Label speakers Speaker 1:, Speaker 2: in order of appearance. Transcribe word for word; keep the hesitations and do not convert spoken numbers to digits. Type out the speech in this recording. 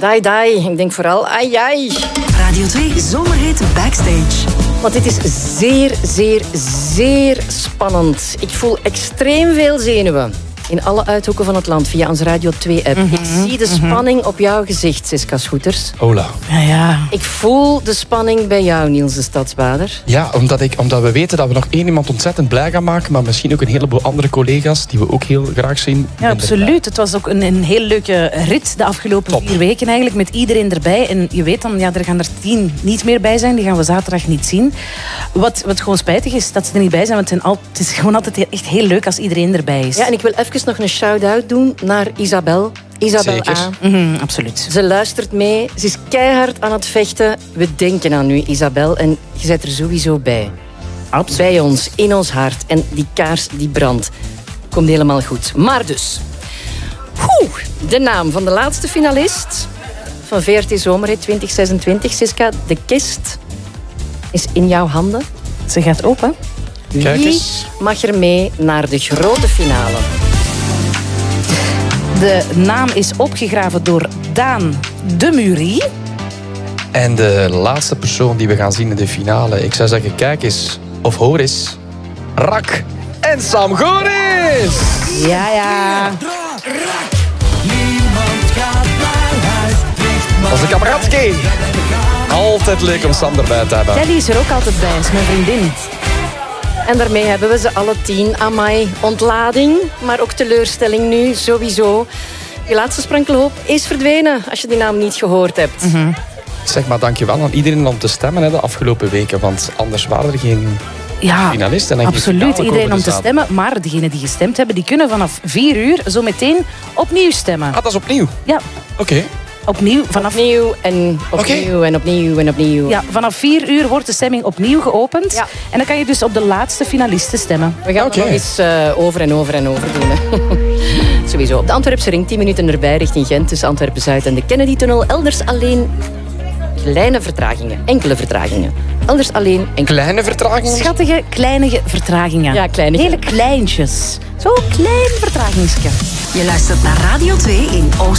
Speaker 1: Dai, dai. Ik denk vooral ai, ai.
Speaker 2: Radio twee Zomerhit Backstage.
Speaker 1: Want dit is zeer, zeer, zeer spannend. Ik voel extreem veel zenuwen. In alle uithoeken van het land via onze Radio twee-app. Mm-hmm. Ik zie de spanning mm-hmm. op jouw gezicht, Siska Schoeters.
Speaker 3: Hola.
Speaker 1: Ja, ja. Ik voel de spanning bij jou, Niels de Stadsbader.
Speaker 3: Ja, omdat, ik, omdat we weten dat we nog één iemand ontzettend blij gaan maken, maar misschien ook een heleboel andere collega's die we ook heel graag zien.
Speaker 4: Ja, absoluut. Het was ook een, een heel leuke rit de afgelopen Top. vier weken eigenlijk, met iedereen erbij. En je weet dan, ja, er gaan er tien niet meer bij zijn. Die gaan we zaterdag niet zien. Wat, wat gewoon spijtig is, dat ze er niet bij zijn, want het, zijn al, het is gewoon altijd echt heel leuk als iedereen erbij is.
Speaker 1: Ja, en ik wil even nog een shout-out doen naar Isabel. Isabel
Speaker 3: Zeker.
Speaker 1: A.
Speaker 4: Mm-hmm, absoluut.
Speaker 1: Ze luistert mee. Ze is keihard aan het vechten. We denken aan u, Isabel. En je bent er sowieso bij.
Speaker 4: Absoluut.
Speaker 1: Bij ons, in ons hart. En die kaars die brandt. Komt helemaal goed. Maar dus... Oeh, de naam van de laatste finalist van V R T Zomerhit twintig zesentwintig. Siska, de kist is in jouw handen.
Speaker 4: Ze gaat open.
Speaker 3: Kijk
Speaker 1: Wie
Speaker 3: eens.
Speaker 1: mag er mee naar de grote finale?
Speaker 4: De naam is opgegraven door Daan de Murie.
Speaker 3: En de laatste persoon die we gaan zien in de finale, ik zou zeggen, kijk eens of hoor eens. Rak en Sam Goris!
Speaker 4: Ja, ja.
Speaker 3: Onze kameradski. Altijd leuk om Sam erbij te hebben.
Speaker 4: Kelly is er ook altijd bij, is mijn vriendin.
Speaker 1: En daarmee hebben we ze alle tien. Amai, ontlading, maar ook teleurstelling nu, sowieso. Je laatste sprankelhoop is verdwenen, als je die naam niet gehoord hebt.
Speaker 4: Mm-hmm.
Speaker 3: Zeg maar dankjewel aan iedereen om te stemmen hè, de afgelopen weken, want anders waren er geen
Speaker 4: Ja,
Speaker 3: finalisten. En
Speaker 4: absoluut. Iedereen om te stemmen. Maar degenen die gestemd hebben, die kunnen vanaf vier uur zo meteen opnieuw stemmen.
Speaker 3: Ah, dat is opnieuw?
Speaker 4: Ja.
Speaker 3: Oké. Okay.
Speaker 4: Opnieuw, vanaf...
Speaker 1: Opnieuw en opnieuw okay. en opnieuw en opnieuw.
Speaker 4: Ja, vanaf vier uur wordt de stemming opnieuw geopend. Ja. En dan kan je dus op de laatste finalisten stemmen.
Speaker 1: We gaan okay. het nog eens uh, over en over en over doen. Sowieso. Op de Antwerpse ring, tien minuten erbij richting Gent, tussen Antwerpen-Zuid en de Kennedy-tunnel. Elders alleen kleine vertragingen. Enkele vertragingen. Elders alleen enkele...
Speaker 3: Kleine vertragingen?
Speaker 4: Schattige, kleine vertragingen.
Speaker 1: Ja, kleine.
Speaker 4: Hele kleintjes. Zo'n klein vertragingsje.
Speaker 2: Je luistert naar Radio twee in Oost.